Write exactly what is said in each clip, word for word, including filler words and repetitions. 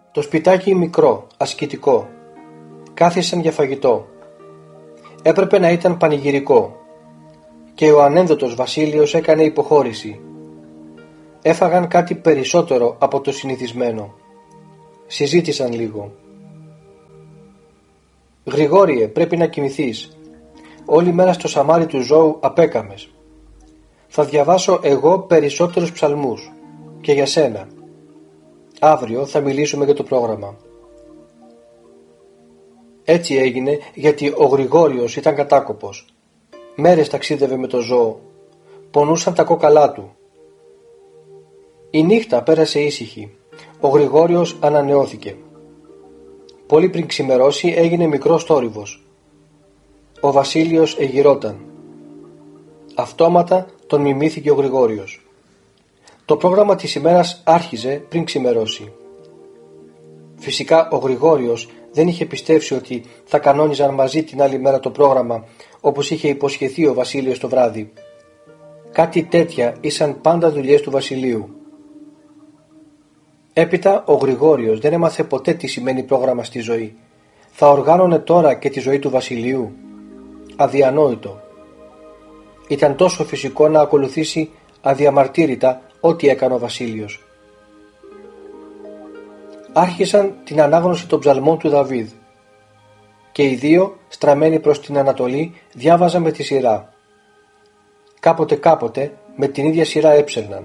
Το σπιτάκι μικρό, ασκητικό. Κάθισαν για φαγητό. Έπρεπε να ήταν πανηγυρικό. Και ο ανένδοτος Βασίλειος έκανε υποχώρηση. Έφαγαν κάτι περισσότερο από το συνηθισμένο. Συζήτησαν λίγο. «Γρηγόριε, πρέπει να κοιμηθείς. Όλη μέρα στο σαμάρι του ζώου απέκαμες. Θα διαβάσω εγώ περισσότερους ψαλμούς. Και για σένα. Αύριο θα μιλήσουμε για το πρόγραμμα». Έτσι έγινε, γιατί ο Γρηγόριος ήταν κατάκοπος. Μέρες ταξίδευε με το ζώο. Πονούσαν τα κόκαλά του. Η νύχτα πέρασε ήσυχη. Ο Γρηγόριος ανανεώθηκε. Πολύ πριν ξημερώσει έγινε μικρός θόρυβος. Ο Βασίλειος εγυρώταν. Αυτόματα τον μιμήθηκε ο Γρηγόριος. Το πρόγραμμα της ημέρας άρχιζε πριν ξημερώσει. Φυσικά ο Γρηγόριος δεν είχε πιστέψει ότι θα κανόνιζαν μαζί την άλλη μέρα το πρόγραμμα, όπως είχε υποσχεθεί ο Βασίλειος το βράδυ. Κάτι τέτοια ήσαν πάντα δουλειές του Βασιλείου. Έπειτα ο Γρηγόριος δεν έμαθε ποτέ τι σημαίνει πρόγραμμα στη ζωή. Θα οργάνωνε τώρα και τη ζωή του Βασιλείου. Αδιανόητο. Ήταν τόσο φυσικό να ακολουθήσει αδιαμαρτύρητα ό,τι έκανε ο Βασίλειος. Άρχισαν την ανάγνωση των ψαλμών του Δαβίδ και οι δύο, στραμμένοι προς την Ανατολή, διάβαζαν με τη σειρά. Κάποτε κάποτε με την ίδια σειρά έψελναν.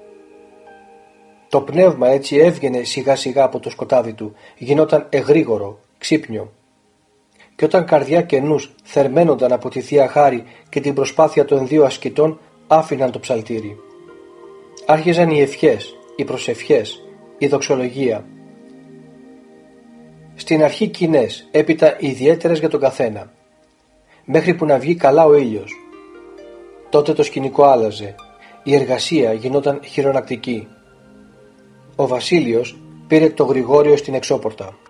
Το πνεύμα έτσι έβγαινε σιγά σιγά από το σκοτάδι του, γινόταν εγρήγορο, ξύπνιο. Και όταν καρδιά και νους θερμαίνονταν από τη Θεία Χάρη και την προσπάθεια των δύο ασκητών, άφηναν το ψαλτήρι. Άρχιζαν οι ευχές, οι προσευχές, η δοξολογία. Στην αρχή κοινές, έπειτα ιδιαίτερες για τον καθένα, μέχρι που να βγει καλά ο ήλιος. Τότε το σκηνικό άλλαζε, η εργασία γινόταν χειρονακτική. Ο Βασίλειος πήρε το Γρηγόριο στην εξώπορτα.